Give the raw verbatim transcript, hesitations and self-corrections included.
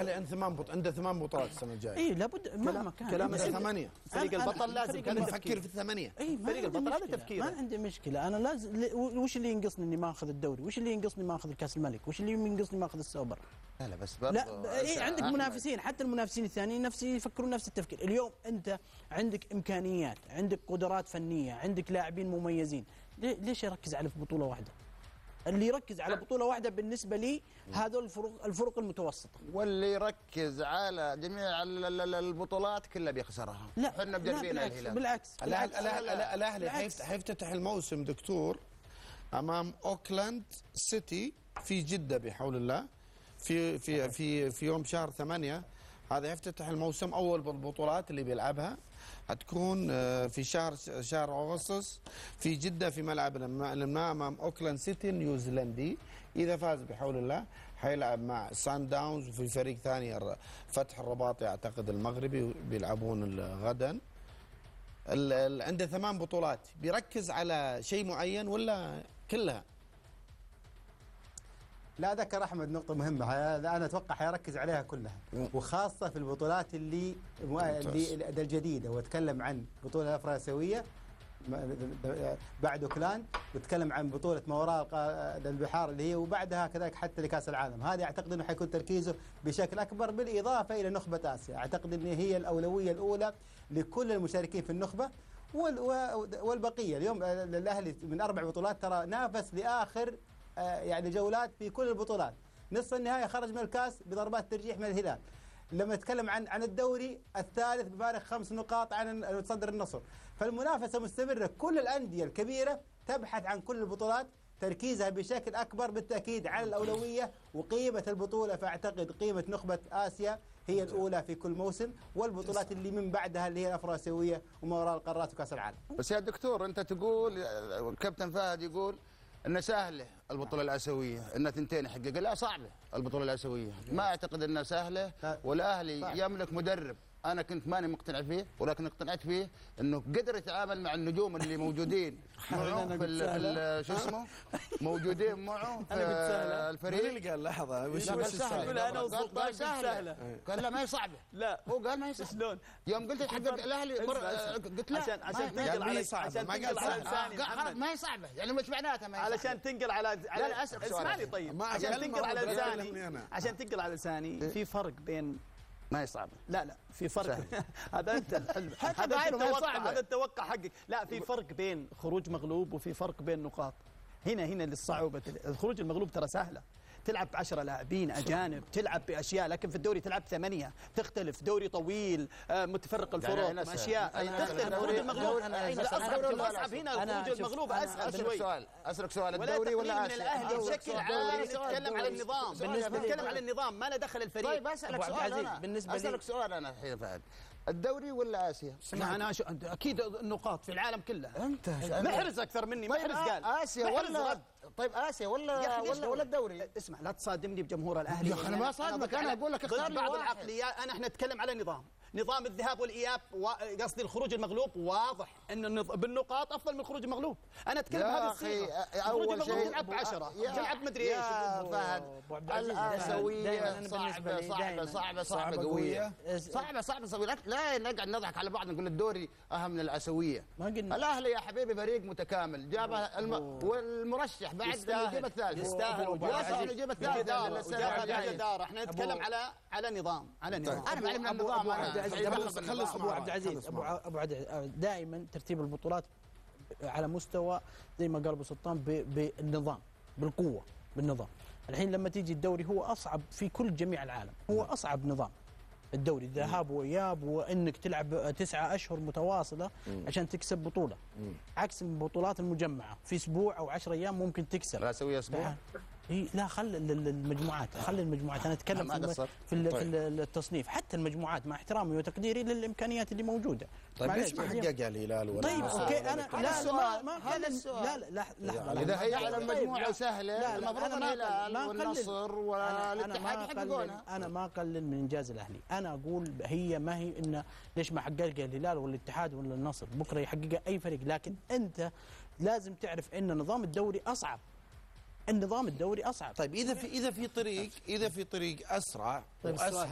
الاهلي عنده ثمان بط... عنده ثمان بطولات السنه الجايه. اي لابد مهما كان كلام ثمانيه. فريق البطل لازم كان يفكر في الثمانيه. اي فريق البطل هذا تفكيره. ما عندي مشكله، انا لازم وش اللي ينقصني اني ما اخذ الدوري؟ وش اللي ينقصني ما اخذ كاس الملك؟ وش اللي ينقصني ما اخذ السوبر؟ لا لا بس برضه لا اي عندك منافسين، حتى المنافسين الثانيين نفس يفكرون نفس التفكير. اليوم انت عندك امكانيات، عندك قدرات فنيه، عندك لاعبين مميزين، ليش يركز على بطوله واحده؟ اللي يركز على بطوله واحده بالنسبه لي هذول الفرق الفرق المتوسطه، واللي يركز على جميع البطولات كلها بيخسرها. لا احنا مجربين بالعكس الهلال. بالعكس الاهلي حيفتتح الموسم دكتور امام اوكلاند سيتي في جده بحول الله في في في في يوم شهر ثمانية. هذا يفتتح الموسم. اول بالبطولات اللي بيلعبها هتكون في شهر شهر اغسطس في جده في ملعب الماء امام اوكلاند سيتي النيوزيلندي. اذا فاز بحول الله حيلعب مع سان داونز، وفي فريق ثاني فتح الرباطي اعتقد المغربي بيلعبون غدا. عنده ثمان بطولات، بيركز على شيء معين ولا كلها؟ لا ذكر احمد نقطة مهمة، هذا انا اتوقع حيركز عليها كلها، وخاصة في البطولات اللي اللي الجديدة. واتكلم عن بطولة الافراسيوية بعد اوكلاند، واتكلم عن بطولة ما وراء البحار اللي هي، وبعدها كذلك حتى لكاس العالم. هذه اعتقد انه حيكون تركيزه بشكل اكبر، بالاضافة الى نخبة اسيا. اعتقد ان هي الاولوية الاولى لكل المشاركين في النخبة والبقية. اليوم الاهلي من اربع بطولات ترى نافس لاخر يعني جولات في كل البطولات. نصف النهائي خرج من الكاس بضربات ترجيح من الهلال. لما نتكلم عن عن الدوري الثالث بفارق خمس نقاط عن المتصدر النصر. فالمنافسه مستمره، كل الانديه الكبيره تبحث عن كل البطولات، تركيزها بشكل اكبر بالتاكيد على الاولويه وقيمه البطوله. فاعتقد قيمه نخبه اسيا هي الاولى في كل موسم، والبطولات اللي من بعدها اللي هي الافراسيويه وما وراء القارات وكاس العالم. بس يا دكتور انت تقول، الكابتن فهد يقول انه سهله البطوله الاسيويه، انها ثنتين يحقق. لا صعبه البطوله الاسيويه، ما اعتقد انها سهله. والاهلي يملك مدرب انا كنت ماني مقتنع فيه، ولكن اقتنعت فيه انه قدر يتعامل مع النجوم اللي موجودين معه في شو اسمه موجودين معه في الفريق. اللي قال لحظه وش وش سهله؟ انا وسلطان سهله. قال لا ما هي صعبه. لا هو قال ما هي صعبه. شلون؟ يوم قلت يحقق الاهلي قلت لا عشان عشان تنقل على عشان تنقل على لساني ما هي صعبه، يعني مش معناتها ما هي علشان تنقل على لا اسمعني طيب عشان تنقل على لساني عشان تنقل على لساني في فرق بين ما هي صعبه. لا لا في فرق هذا انت هذا التوقع هذا التوقع حقك. لا في فرق بين خروج مغلوب وفي فرق بين نقاط. هنا هنا للصعوبه. الخروج المغلوب ترى سهله، تلعب بعشرة لاعبين أجانب، تلعب بأشياء، لكن في الدوري تلعب ثمانية، تختلف. دوري طويل متفرق الفروق أشياء تختلف. خروج المغلوب الأصعب هنا، الخروج المغلوب أسهل شوي. سؤال أسألك سؤال، الدوري ولا آسيا؟ الأهلي بشكل عام نتكلم على النظام، نتكلم على النظام، ما له دخل الفريق. طيب أسألك سؤال أنا بالنسبة أسألك سؤال أنا الحين فهد، الدوري ولا آسيا؟ أنا أكيد النقاط في العالم كلها. أنت محرز أكثر مني. محرز قال آسيا ولا طيب آسيا ولا ولا ولا الدوري؟ اسمع لا تصادمني بجمهور الأهلي. يا أخي أنا ما صادمك، أنا أقول لك اختار لي بعض العقليات. أنا احنا نتكلم على نظام نظام الذهاب والإياب، قصدي الخروج المغلوب واضح ان بالنقاط افضل من الخروج المغلوب. انا اتكلم هذا الصيغه. اول شيء تلعب بعشرة، تلعب مدري ايش. فهد الاسيويه صعبه صعبه صعبه صعبه قويه، صعبه صعبه صعبه. لا نقعد نضحك على بعض نقول الدوري اهم من الاسيويه. الاهلي يا حبيبي فريق متكامل، جاب والمرشح بعد يجيب الثالث، يستاهل يجيب الثالث. احنا نتكلم على على نظام على نظام. انا معلم النظام. خلص ابو عبد العزيز. ابو ابو عبد العزيز دائما ترتيب البطولات على مستوى زي ما قال ابو سلطان بالنظام، بالقوه، بالنظام. الحين لما تيجي الدوري هو اصعب في كل جميع العالم، هو اصعب نظام الدوري، ذهاب واياب، وانك تلعب تسعة اشهر متواصله عشان تكسب بطوله، عكس البطولات المجمعه في اسبوع او عشر ايام ممكن تكسب. لا اسوي اسبوع. اي لا خل المجموعات، خلي المجموعات. انا اتكلم في, في, في التصنيف، حتى المجموعات مع احترامي وتقديري للامكانيات اللي موجوده. طيب ليش ما حقق الهلال ولا؟ طيب اوكي انا لا لا ما قال لا لا لحظه. اذا هي على المجموعه سهله المفروض الهلال والنصر والاتحاد يحققونها. انا ما اقلل من انجاز الاهلي، انا اقول هي ما هي انه ليش ما حققها الهلال ولا الاتحاد ولا النصر، بكره يحققها اي فريق. لكن انت لازم تعرف ان نظام الدوري اصعب، النظام الدوري اصعب. طيب اذا في اذا في طريق اذا في طريق اسرع طيب واسهل